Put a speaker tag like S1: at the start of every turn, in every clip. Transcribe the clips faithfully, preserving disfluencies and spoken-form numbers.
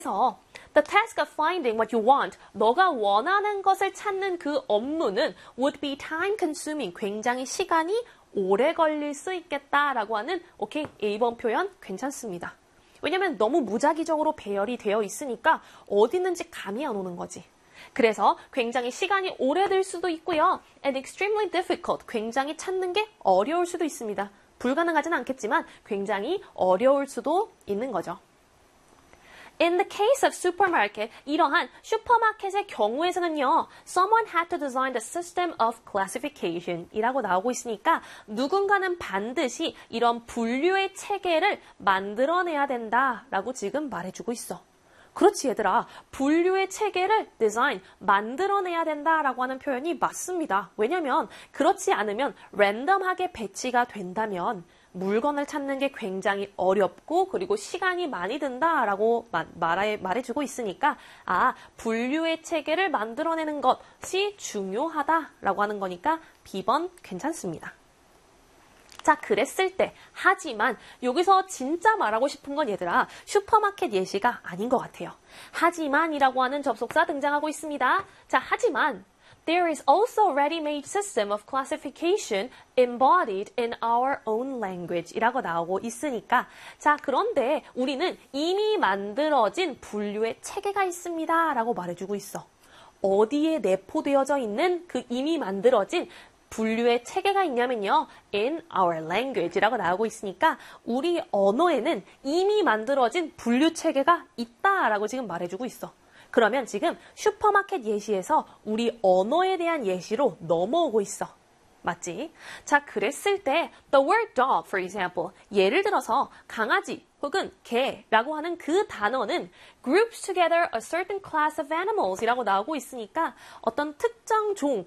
S1: 그래서 the task of finding what you want, 너가 원하는 것을 찾는 그 업무는 would be time consuming, 굉장히 시간이 오래 걸릴 수 있겠다라고 하는 오케이, 일 번 표현 괜찮습니다. 왜냐면 너무 무작위적으로 배열이 되어 있으니까 어디 있는지 감이 안 오는 거지. 그래서 굉장히 시간이 오래 들 수도 있고요. and extremely difficult, 굉장히 찾는 게 어려울 수도 있습니다. 불가능하진 않겠지만 굉장히 어려울 수도 있는 거죠. In the case of supermarket, 이러한 슈퍼마켓의 경우에서는요, someone had to design the system of classification 이라고 나오고 있으니까 누군가는 반드시 이런 분류의 체계를 만들어내야 된다라고 지금 말해주고 있어. 그렇지 얘들아, 분류의 체계를 디자인, 만들어내야 된다라고 하는 표현이 맞습니다. 왜냐면 그렇지 않으면 랜덤하게 배치가 된다면 물건을 찾는 게 굉장히 어렵고 그리고 시간이 많이 든다라고 말해, 말해주고 있으니까 아, 분류의 체계를 만들어내는 것이 중요하다라고 하는 거니까 비 번 괜찮습니다. 자, 그랬을 때 하지만 여기서 진짜 말하고 싶은 건 얘들아 슈퍼마켓 예시가 아닌 것 같아요. 하지만이라고 하는 접속사 등장하고 있습니다. 자, 하지만 There is also a ready-made system of classification embodied in our own language 이라고 나오고 있으니까 자, 그런데 우리는 이미 만들어진 분류의 체계가 있습니다 라고 말해주고 있어. 어디에 내포되어져 있는 그 이미 만들어진 분류의 체계가 있냐면요. in our language 이라고 나오고 있으니까 우리 언어에는 이미 만들어진 분류 체계가 있다라고 지금 말해주고 있어. 그러면 지금 슈퍼마켓 예시에서 우리 언어에 대한 예시로 넘어오고 있어. 맞지? 자, 그랬을 때 the word dog, for example, 예를 들어서 강아지 혹은 개라고 하는 그 단어는 groups together a certain class of animals 이라고 나오고 있으니까 어떤 특정 종의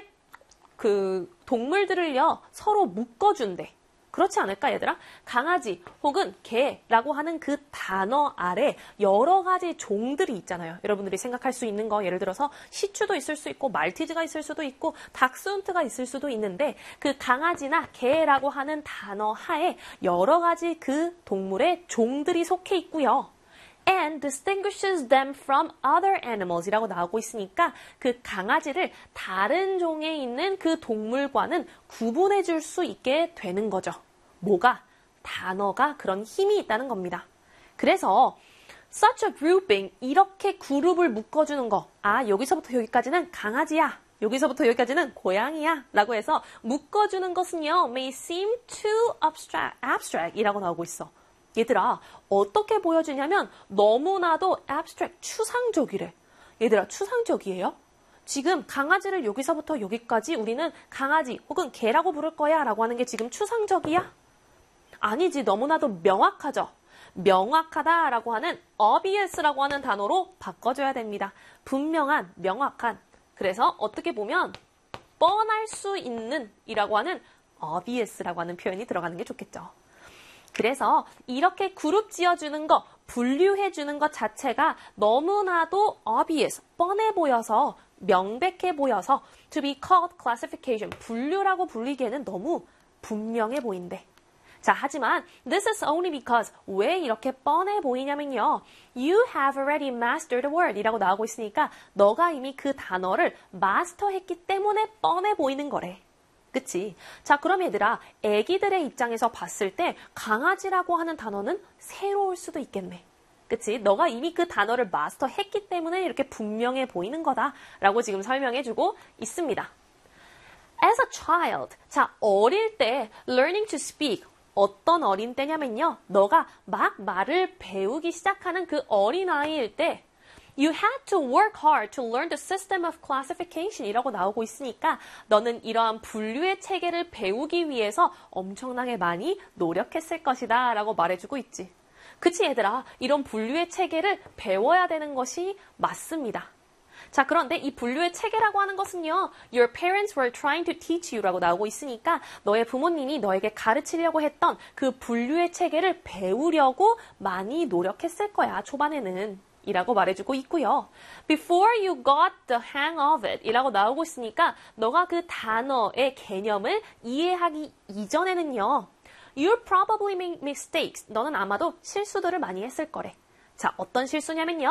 S1: 그 동물들을요 서로 묶어준대. 그렇지 않을까 얘들아? 강아지 혹은 개라고 하는 그 단어 아래 여러 가지 종들이 있잖아요. 여러분들이 생각할 수 있는 거 예를 들어서 시추도 있을 수 있고 말티즈가 있을 수도 있고 닥스훈트가 있을 수도 있는데 그 강아지나 개라고 하는 단어 하에 여러 가지 그 동물의 종들이 속해 있고요. and distinguishes them from other animals 이라고 나오고 있으니까 그 강아지를 다른 종에 있는 그 동물과는 구분해 줄 수 있게 되는 거죠. 뭐가? 단어가 그런 힘이 있다는 겁니다. 그래서 such a grouping, 이렇게 그룹을 묶어주는 거. 아, 여기서부터 여기까지는 강아지야. 여기서부터 여기까지는 고양이야. 라고 해서 묶어주는 것은요, may seem too abstract, abstract 이라고 나오고 있어. 얘들아, 어떻게 보여주냐면 너무나도 abstract, 추상적이래. 얘들아, 추상적이에요? 지금 강아지를 여기서부터 여기까지 우리는 강아지 혹은 개라고 부를 거야 라고 하는 게 지금 추상적이야? 아니지, 너무나도 명확하죠. 명확하다라고 하는 obvious라고 하는 단어로 바꿔줘야 됩니다. 분명한, 명확한. 그래서 어떻게 보면 뻔할 수 있는 이라고 하는 obvious라고 하는 표현이 들어가는 게 좋겠죠. 그래서 이렇게 그룹 지어주는 거, 분류해주는 것 자체가 너무나도 obvious, 뻔해 보여서, 명백해 보여서 to be called classification, 분류라고 불리기에는 너무 분명해 보인대. 자, 하지만 this is only because 왜 이렇게 뻔해 보이냐면요. You have already mastered the word 이라고 나오고 있으니까 너가 이미 그 단어를 마스터했기 때문에 뻔해 보이는 거래. 그치? 자, 그럼 얘들아, 애기들의 입장에서 봤을 때 강아지라고 하는 단어는 새로울 수도 있겠네. 그치? 너가 이미 그 단어를 마스터했기 때문에 이렇게 분명해 보이는 거다라고 지금 설명해주고 있습니다. As a child, 자, 어릴 때 learning to speak, 어떤 어린 때냐면요. 너가 막 말을 배우기 시작하는 그 어린아이일 때 You had to work hard to learn the system of classification 이라고 나오고 있으니까 너는 이러한 분류의 체계를 배우기 위해서 엄청나게 많이 노력했을 것이다 라고 말해주고 있지. 그치 얘들아, 이런 분류의 체계를 배워야 되는 것이 맞습니다. 자, 그런데 이 분류의 체계라고 하는 것은요. Your parents were trying to teach you 라고 나오고 있으니까 너의 부모님이 너에게 가르치려고 했던 그 분류의 체계를 배우려고 많이 노력했을 거야, 초반에는. 이라고 말해주고 있고요. Before you got the hang of it 이라고 나오고 있으니까 너가 그 단어의 개념을 이해하기 이전에는요. You probably made mistakes. 너는 아마도 실수들을 많이 했을 거래. 자, 어떤 실수냐면요.